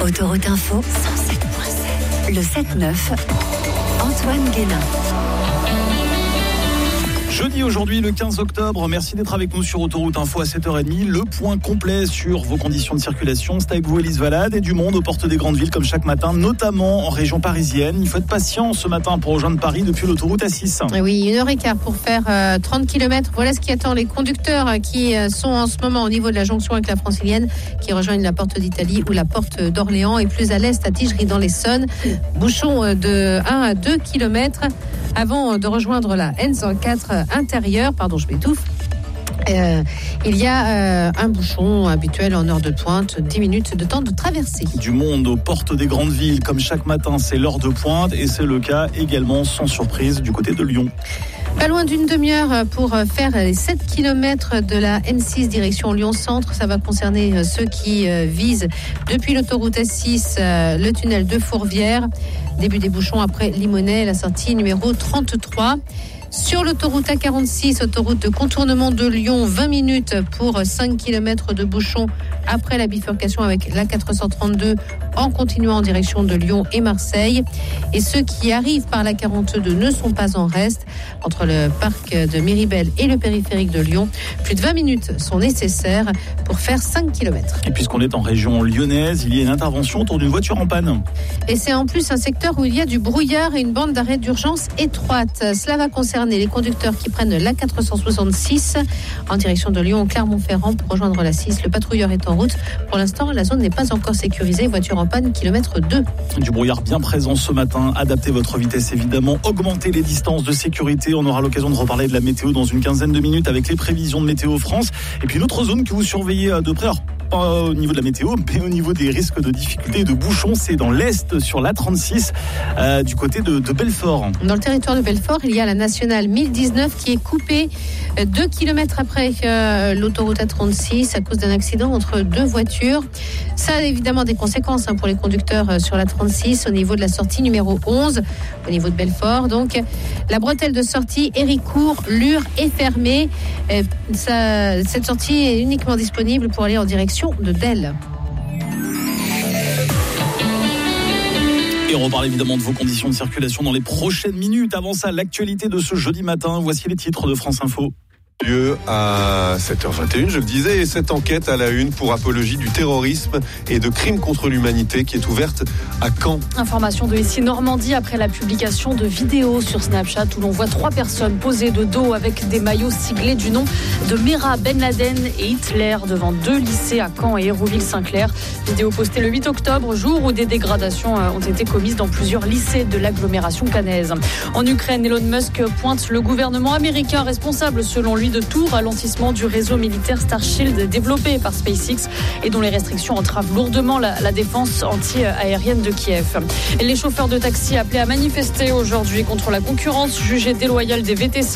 Autoroute Info 107.7. Le 7-9, Antoine Guénin. Jeudi aujourd'hui, le 15 octobre. Merci d'être avec nous sur Autoroute Info à 7h30. Le point complet sur vos conditions de circulation. C'est avec vous, Élise Valade, et du monde aux portes des grandes villes comme chaque matin, notamment en région parisienne. Il faut être patient ce matin pour rejoindre Paris depuis l'autoroute A6. Oui, 1h15 pour faire 30 km. Voilà ce qui attend les conducteurs qui sont en ce moment au niveau de la jonction avec la Francilienne, qui rejoignent la porte d'Italie ou la porte d'Orléans, et plus à l'est à Tigerie dans l'Essonne. Bouchon de 1 à 2 km avant de rejoindre la N104 intérieure. Pardon, je m'étouffe. Il y a un bouchon habituel en heure de pointe, 10 minutes de temps de traversée. Du monde aux portes des grandes villes, comme chaque matin, c'est l'heure de pointe, et c'est le cas également, sans surprise, du côté de Lyon. Pas loin d'une demi-heure pour faire les 7 km de la N6 direction Lyon-Centre. Ça va concerner ceux qui visent depuis l'autoroute A6, le tunnel de Fourvière. Début des bouchons après Limonest, la sortie numéro 33. Sur l'autoroute A46, autoroute de contournement de Lyon, 20 minutes pour 5 km de bouchons après la bifurcation avec l'A432 en continuant en direction de Lyon et Marseille. Et ceux qui arrivent par la 42 ne sont pas en reste. Entre le parc de Méribel et le périphérique de Lyon, plus de 20 minutes sont nécessaires pour faire 5 km. Et puisqu'on est en région lyonnaise, il y a une intervention autour d'une voiture en panne. Et c'est en plus un secteur où il y a du brouillard et une bande d'arrêt d'urgence étroite. Cela va concerner les conducteurs qui prennent l'A466 en direction de Lyon au Clermont-Ferrand pour rejoindre la 6. Le patrouilleur est en route. Pour l'instant, la zone n'est pas encore sécurisée. Voiture en panne, kilomètre 2. Du brouillard bien présent ce matin. Adaptez votre vitesse évidemment. Augmentez les distances de sécurité. On aura l'occasion de reparler de la météo dans une quinzaine de minutes avec les prévisions de Météo France. Et puis une autre zone que vous surveillez de près. Alors, pas au niveau de la météo, mais au niveau des risques de difficultés et de bouchons, c'est dans l'Est, sur l'A36, du côté de Belfort. Dans le territoire de Belfort, il y a la nationale 1019 qui est coupée 2 km après l'autoroute A36 à cause d'un accident entre deux voitures. Ça a évidemment des conséquences pour les conducteurs sur la 36 au niveau de la sortie numéro 11, au niveau de Belfort. Donc, la bretelle de sortie Héricourt, Lure est fermée. Cette sortie est uniquement disponible pour aller en direction de Delle. Et on reparle évidemment de vos conditions de circulation dans les prochaines minutes. Avant ça, l'actualité de ce jeudi matin. Voici les titres de France Info. Lieu à 7h21, je le disais, et cette enquête à la une pour apologie du terrorisme et de crimes contre l'humanité qui est ouverte à Caen. Information de ici Normandie après la publication de vidéos sur Snapchat où l'on voit 3 personnes posées de dos avec des maillots siglés du nom de Mera, Ben Laden et Hitler devant 2 lycées à Caen et Hérouville-Saint-Clair. Vidéo postée le 8 octobre, jour où des dégradations ont été commises dans plusieurs lycées de l'agglomération caennaise. En Ukraine, Elon Musk pointe le gouvernement américain responsable selon lui de tout ralentissement du réseau militaire Starshield développé par SpaceX et dont les restrictions entravent lourdement la défense anti-aérienne de Kiev. Les chauffeurs de taxi appelés à manifester aujourd'hui contre la concurrence jugée déloyale des VTC